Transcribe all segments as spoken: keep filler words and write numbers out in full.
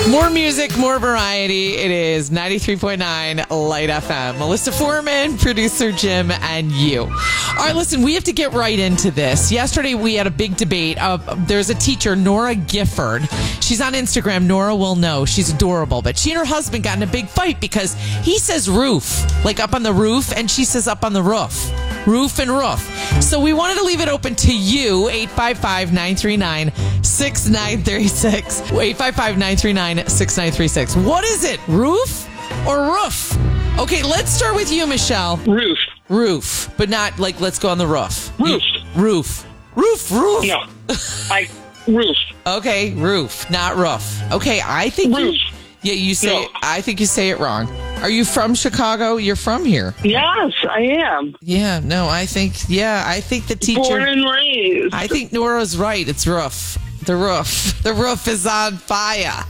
More music, more variety. It is ninety-three point nine Light F M. Melissa Foreman, producer Jim, and you. All right, listen, we have to get right into this. Yesterday, we had a big debate. Uh, there's a teacher, Nora Gifford. She's on Instagram. Nora will know. She's adorable. But she and her husband got in a big fight because he says roof, like up on the roof, and she says up on the roof. Roof and roof. So we wanted to leave it open to you, eight five five, nine three nine, six nine three six. eight five five, nine three nine, six nine three six. What is it? Roof or roof? Okay, let's start with you, Michelle. Roof. Roof, but not like let's go on the roof. Roof. You, roof. Roof, roof. No. I, roof. Okay, roof, not roof. Okay, I think Roof. you, yeah, you say, No. I think you say it wrong. Are you from Chicago? You're from here. Yes, I am. Yeah, no, I think, yeah, I think the teacher. Born and raised. I think Nora's right. It's roof. The roof. The roof is on fire.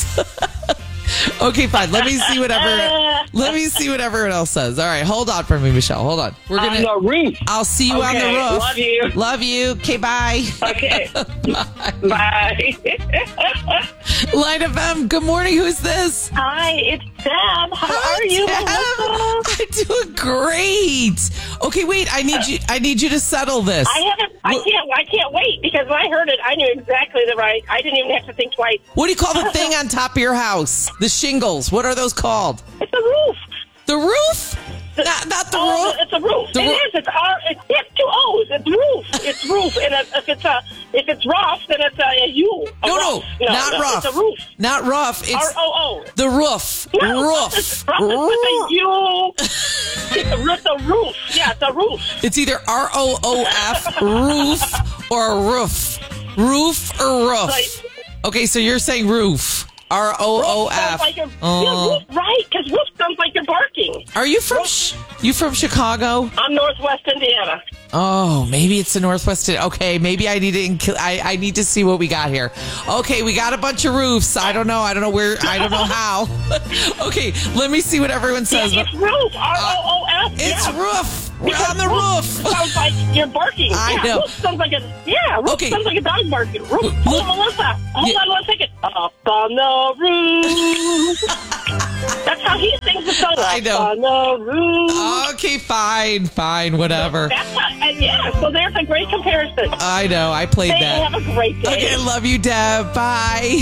Okay, fine. Let me see whatever. Let me see what everyone else says. All right, hold on for me, Michelle. Hold on. We're On gonna. the roof. I'll see you on the Okay, roof. love you. Love you. Okay, bye. Okay. Bye. Bye. Light F M. Good morning. Who's this? Hi, it's Deb. How Hi, are you, Deb. Melissa? I'm doing great. Okay, wait. I need you. I need you to settle this. I haven't. I can't. I can't wait because when I heard it, I knew exactly the right. I didn't even have to think twice. What do you call the thing on top of your house? The shingles. What are those called? It's a roof. The roof? Not, not the Oh, roof. it's a roof. The it roo- is. It's R. It's, it's two O's. It's roof. It's roof. And if if it's a if it's rough, then it's a, a U. A No, rough. no, not no, rough. It's a roof. Not rough. R It's O O. the roof. No, Roof. It's rough. It's with a U. It's a, it's a roof. Yeah, it's a roof. It's either R O O F, roof, or roof. Roof or roof. Like- Okay, so you're saying roof. R O O Sounds F. like you're, Oh. yeah, roof, right? Because roof sounds like you're barking. Are you from Ch- you from Chicago? I'm Northwest Indiana. Oh, maybe it's the Northwest. Okay, maybe I need to. Inc- I, I need to see what we got here. Okay, we got a bunch of roofs. I don't know. I don't know where. I don't know how. Okay, let me see what everyone says. Yeah, it's roof. R O O F. It's yeah. roof. We're on the roof. Sounds like you're barking. I yeah, know. Roof sounds like a yeah. Roof Okay. sounds like a dog barking. Roof. Look- Hold on, Melissa. Hold Yeah. on one second. Up on the roof. That's how he sings the song. I know. Up on the roof. Okay, fine, fine, whatever. That's how, and yeah. So there's a great comparison. I know. I played Hey, that. have a great day. Okay, love you, Deb. Bye.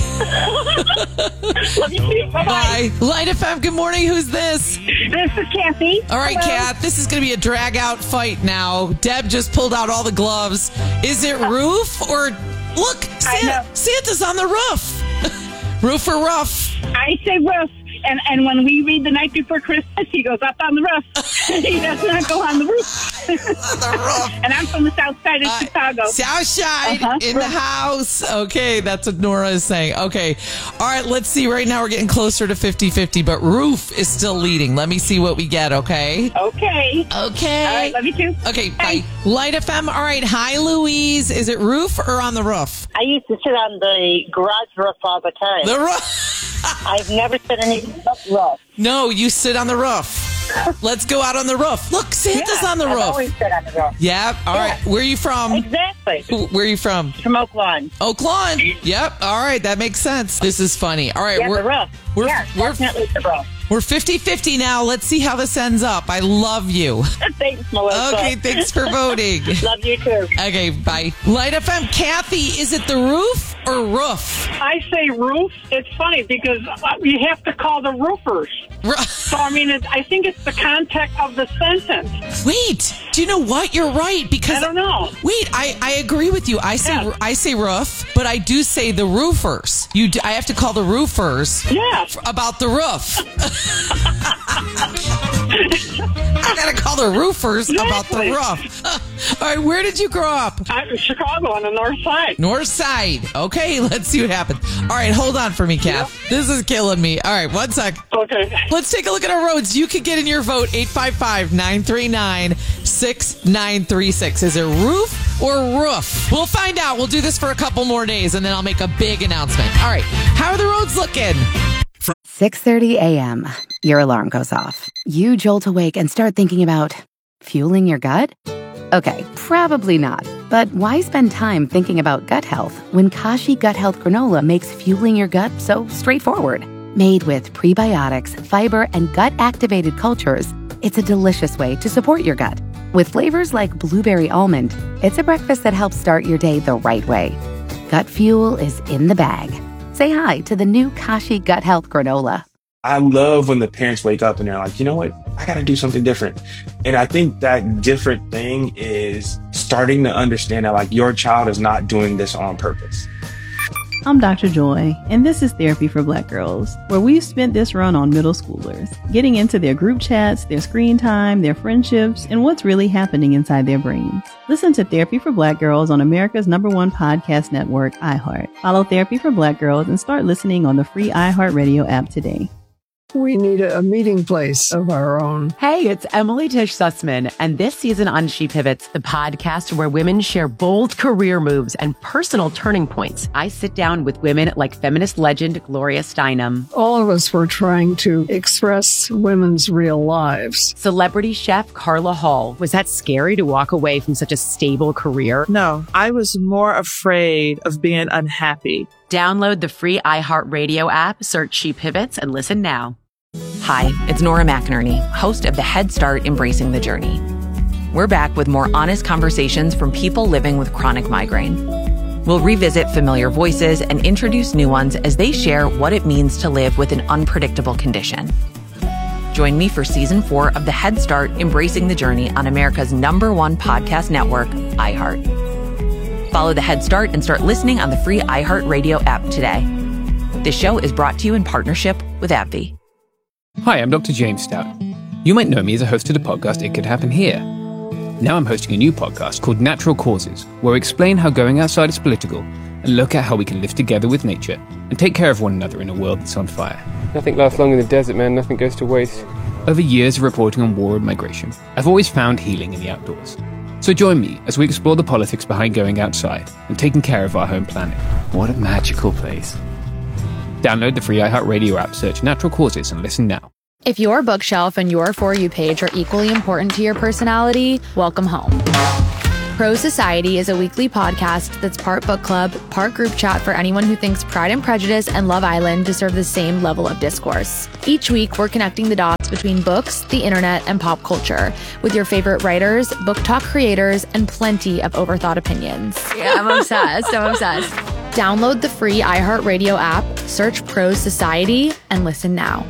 Love you too. Bye bye. Bye. Light F M, good morning. Who's this? This is Kathy. All right, Hello. Kath, this is going to be a drag-out fight now. Deb just pulled out all the gloves. Is it roof or... Look, I Santa, know. Santa's on the roof. Roof or rough? I say roof, and and when we read The Night Before Christmas, he goes up on the roof. He does not go on the roof. On the roof. And I'm from the south side of Uh, Chicago. South side Uh-huh. in the house. Okay, that's what Nora is saying. Okay. All right, let's see. Right now we're getting closer to fifty-fifty, but roof is still leading. Let me see what we get, okay? Okay. Okay. All right, love you too. Okay, Bye. bye. Light F M. All right. Hi, Louise. Is it roof or on the roof? I used to sit on the garage roof all the time. The roof. I've never said anything but roof. No, you sit on the roof. Let's go out on the roof. Look, Santa's Yeah, on the I've roof. always sit on the roof. Yep. All right. Where are you from? Exactly. Where are you from? From Oak Lawn. Oak Lawn. Yep. All right. That makes sense. This is funny. All right. Yeah, we're the roof. we're yeah, we're definitely the roof. we're fifty-fifty now. Let's see how this ends up. I love you. Thanks, Melissa. Okay. Thanks for voting. Love you too. Okay. Bye. Light F M. Kathy, is it the roof or roof? I say roof. It's funny because you have to call the roofers. Ru- So, I mean, it, I think it's the context of the sentence. Wait. Do you know what? You're right because I don't know. Wait, I, I agree with you. I say Yeah. I say roof, but I do say the roofers. You do, I have to call the roofers Yeah. about the roof. I gotta call the roofers about the Exactly. roof. All right, where did you grow up? I'm in Chicago on the north side. North side. Okay, let's see what happens. All right, hold on for me, Kath. This is killing me. All right, one sec. Okay. Let's take a look at our roads. You can get in your vote, eight five five, nine three nine, six nine three six. Is it roof or roof? We'll find out. We'll do this for a couple more days, and then I'll make a big announcement. All right, how are the roads looking? six thirty a.m. Your alarm goes off. You jolt awake and start thinking about fueling your gut? Okay, probably not. But why spend time thinking about gut health when Kashi Gut Health Granola makes fueling your gut so straightforward? Made with prebiotics, fiber, and gut-activated cultures, it's a delicious way to support your gut. With flavors like blueberry almond, it's a breakfast that helps start your day the right way. Gut fuel is in the bag. Say hi to the new Kashi Gut Health Granola. I love when the parents wake up and they're like, you know what? I got to do something different. And I think that different thing is starting to understand that like your child is not doing this on purpose. I'm Doctor Joy, and this is Therapy for Black Girls, where we've spent this run on middle schoolers, getting into their group chats, their screen time, their friendships, and what's really happening inside their brains. Listen to Therapy for Black Girls on America's number one podcast network, iHeart. Follow Therapy for Black Girls and start listening on the free iHeartRadio app today. We need a, a meeting place of our own. Hey, it's Emily Tish Sussman, and this season on She Pivots, the podcast where women share bold career moves and personal turning points. I sit down with women like feminist legend Gloria Steinem. All of us were trying to express women's real lives. Celebrity chef Carla Hall. Was that scary to walk away from such a stable career? No, I was more afraid of being unhappy. Download the free iHeartRadio app, search She Pivots, and listen now. Hi, it's Nora McInerney, host of the Head Start Embracing the Journey. We're back with more honest conversations from people living with chronic migraine. We'll revisit familiar voices and introduce new ones as they share what it means to live with an unpredictable condition. Join me for season four of the Head Start Embracing the Journey on America's number one podcast network, iHeart. Follow the Head Start and start listening on the free iHeartRadio app today. This show is brought to you in partnership with AbbVie. Hi, I'm Doctor James Stout. You might know me as a host of the podcast It Could Happen Here. Now I'm hosting a new podcast called Natural Causes, where we explain how going outside is political and look at how we can live together with nature and take care of one another in a world that's on fire. Nothing lasts long in the desert, man. Nothing goes to waste. Over years of reporting on war and migration, I've always found healing in the outdoors. So join me as we explore the politics behind going outside and taking care of our home planet. What a magical place. Download the free iHeartRadio app, search Natural Causes, and listen now. If your bookshelf and your For You page are equally important to your personality, welcome home. Pro Society is a weekly podcast that's part book club, part group chat for anyone who thinks Pride and Prejudice and Love Island deserve the same level of discourse. Each week, we're connecting the dots between books, the internet, and pop culture with your favorite writers, book talk creators, and plenty of overthought opinions. Yeah, I'm obsessed. I'm obsessed. Download the free iHeartRadio app, search Pro Society, and listen now.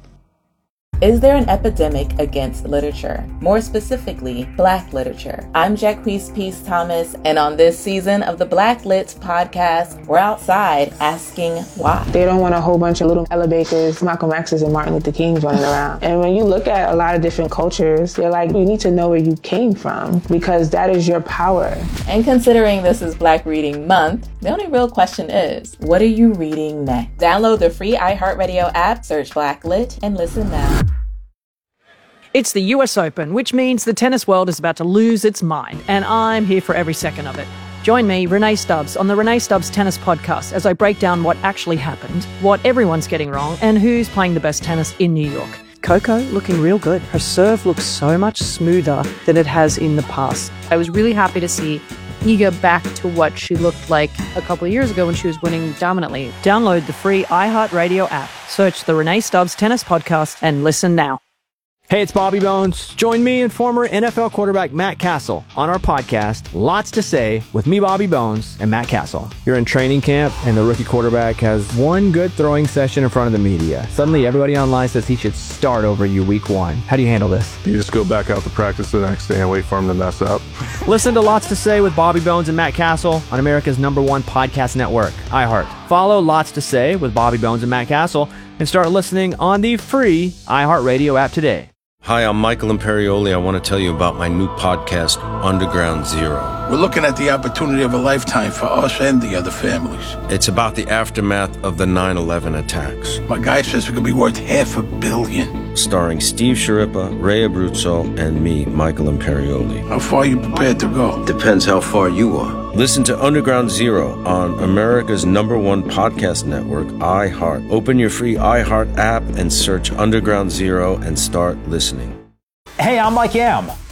Is there an epidemic against literature? More specifically, Black literature. I'm Jacquees Peace Thomas, and on this season of the Black Lit podcast, we're outside asking why. They don't want a whole bunch of little Ella Bakers, Malcolm X's, and Martin Luther Kings running around. And when you look at a lot of different cultures, they're like, you need to know where you came from, because that is your power. And considering this is Black Reading Month, the only real question is, what are you reading next? Download the free iHeartRadio app, search Black Lit, and listen now. It's the U S Open, which means the tennis world is about to lose its mind, and I'm here for every second of it. Join me, Renee Stubbs, on the Renee Stubbs Tennis Podcast as I break down what actually happened, what everyone's getting wrong, and who's playing the best tennis in New York. Coco looking real good. Her serve looks so much smoother than it has in the past. I was really happy to see Iga back to what she looked like a couple of years ago when she was winning dominantly. Download the free iHeartRadio app, search the Renee Stubbs Tennis Podcast, and listen now. Hey, it's Bobby Bones. Join me and former N F L quarterback Matt Castle on our podcast, Lots to Say, with me, Bobby Bones, and Matt Castle. You're in training camp, and the rookie quarterback has one good throwing session in front of the media. Suddenly, everybody online says he should start over you week one. How do you handle this? You just go back out to practice the next day and wait for him to mess up. Listen to Lots to Say with Bobby Bones and Matt Castle on America's number one podcast network, iHeart. Follow Lots to Say with Bobby Bones and Matt Castle and start listening on the free iHeartRadio app today. Hi, I'm Michael Imperioli. I want to tell you about my new podcast, Underground Zero. We're looking at the opportunity of a lifetime for us and the other families. It's about the aftermath of the nine eleven attacks. My guy says it could be worth half a billion. Starring Steve Sciarippa, Ray Abruzzo, and me, Michael Imperioli. How far are you prepared to go? Depends how far you are. Listen to Underground Zero on America's number one podcast network, iHeart. Open your free iHeart app and search Underground Zero and start listening. Hey, I'm Mike Yam.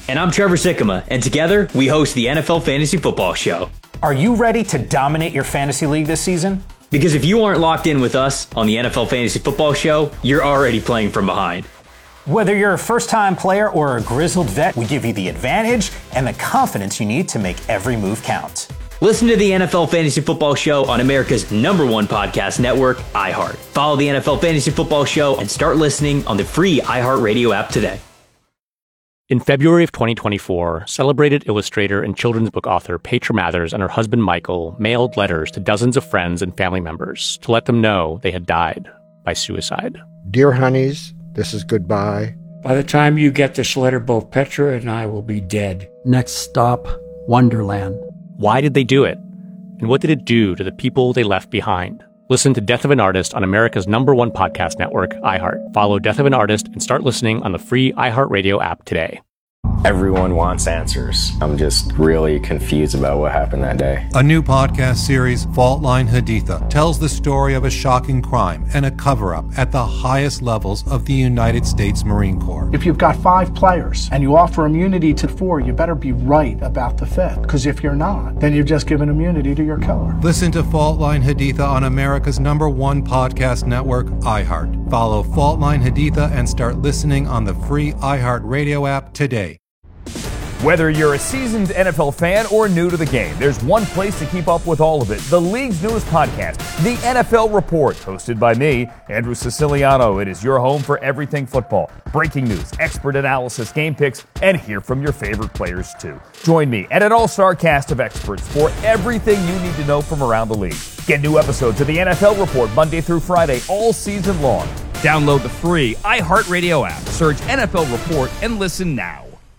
And I'm Trevor Sikkema, and together we host the N F L Fantasy Football Show. Are you ready to dominate your fantasy league this season? Because if you aren't locked in with us on the N F L Fantasy Football Show, you're already playing from behind. Whether you're a first-time player or a grizzled vet, we give you the advantage and the confidence you need to make every move count. Listen to the N F L Fantasy Football Show on America's number one podcast network, iHeart. Follow the N F L Fantasy Football Show and start listening on the free iHeartRadio app today. In February of twenty twenty-four, celebrated illustrator and children's book author Petra Mathers and her husband Michael mailed letters to dozens of friends and family members to let them know they had died by suicide. Dear honeys, this is goodbye. By the time you get this letter, both Petra and I will be dead. Next stop, Wonderland. Why did they do it? And what did it do to the people they left behind? Listen to Death of an Artist on America's number one podcast network, iHeart. Follow Death of an Artist and start listening on the free iHeartRadio app today. Everyone wants answers. I'm just really confused about what happened that day. A new podcast series, Fault Line Haditha, tells the story of a shocking crime and a cover-up at the highest levels of the United States Marine Corps. If you've got five players and you offer immunity to four, you better be right about the fifth. Because if you're not, then you've just given immunity to your killer. Listen to Fault Line Haditha on America's number one podcast network, iHeart. Follow Fault Line Haditha and start listening on the free iHeartRadio app today. Whether you're a seasoned N F L fan or new to the game, there's one place to keep up with all of it. The league's newest podcast, The N F L Report, hosted by me, Andrew Siciliano. It is your home for everything football. Breaking news, expert analysis, game picks, and hear from your favorite players too. Join me and an all-star cast of experts for everything you need to know from around the league. Get new episodes of The N F L Report Monday through Friday all season long. Download the free iHeartRadio app, search N F L Report, and listen now.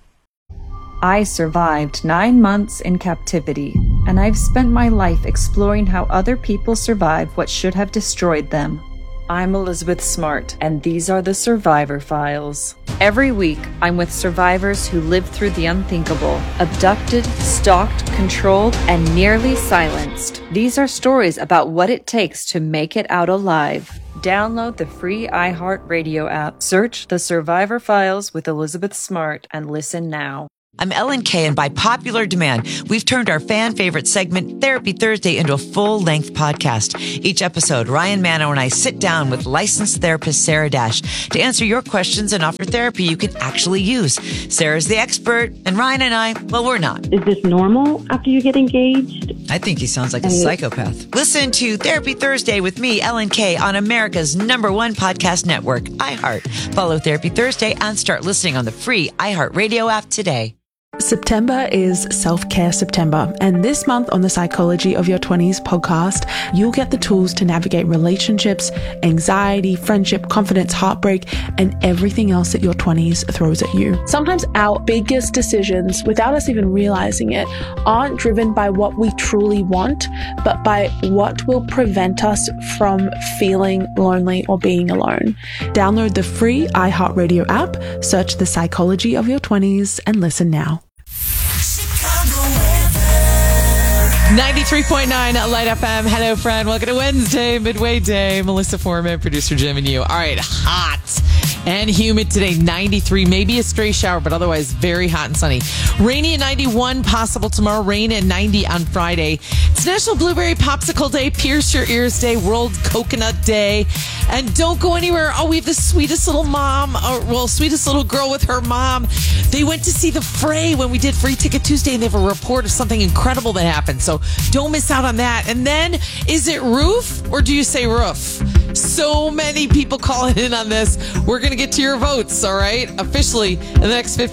I survived nine months in captivity, and I've spent my life exploring how other people survive what should have destroyed them. I'm Elizabeth Smart, and these are the Survivor Files. Every week, I'm with survivors who lived through the unthinkable, abducted, stalked, controlled, and nearly silenced. These are stories about what it takes to make it out alive. Download the free iHeartRadio app, search The Survivor Files with Elizabeth Smart, and listen now. I'm Ellen Kay, and by popular demand, we've turned our fan favorite segment, Therapy Thursday, into a full-length podcast. Each episode, Ryan Mano and I sit down with licensed therapist Sarah Dash to answer your questions and offer therapy you can actually use. Sarah's the expert, and Ryan and I, well, we're not. Is this normal after you get engaged? I think he sounds like a psychopath. Listen to Therapy Thursday with me, Ellen Kay, on America's number one podcast network, iHeart. Follow Therapy Thursday and start listening on the free iHeartRadio app today. September is Self-Care September, and this month on the Psychology of Your twenties podcast, you'll get the tools to navigate relationships, anxiety, friendship, confidence, heartbreak, and everything else that your twenties throws at you. Sometimes our biggest decisions, without us even realizing it, aren't driven by what we truly want, but by what will prevent us from feeling lonely or being alone. Download the free iHeartRadio app, search the Psychology of Your twenties, and listen now. ninety-three point nine Light F M. Hello, friend. Welcome to Wednesday, Midway Day. Melissa Foreman, producer Jim, and you. All right, hot and humid today. ninety-three, maybe a stray shower, but otherwise very hot and sunny. Rainy at ninety-one, possible tomorrow. Rain at ninety on Friday. It's National Blueberry Popsicle Day, Pierce Your Ears Day, World Coconut Day. And don't go anywhere. Oh, we have the sweetest little mom, or, well, sweetest little girl with her mom. They went to see The Fray when we did Free Ticket Tuesday, and they have a report of something incredible that happened. So don't miss out on that. And then, is it roof or do you say roof? So many people calling in on this. We're going to get to your votes, all right? Officially, in the next fifteen